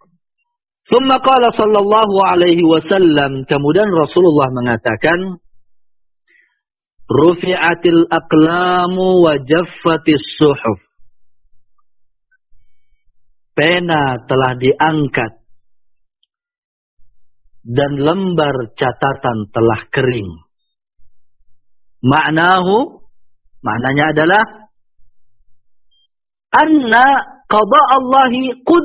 Thumma qala sallallahu alaihi wasallam, kemudian Rasulullah mengatakan, rufi'atil aqlamu wa jaffatis suhuf. Pena telah diangkat dan lembar catatan telah kering. Maknanya adalah anna qada Allahi